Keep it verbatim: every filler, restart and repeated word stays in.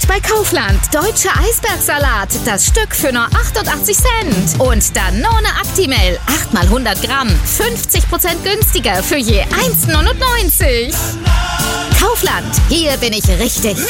bei Kaufland. Deutscher Eisbergsalat. Das Stück für nur achtundachtzig Cent. Und Danone Actimel. acht mal hundert Gramm. fünfzig Prozent günstiger für je eins Komma neunundneunzig. Kaufland. Hier bin ich richtig.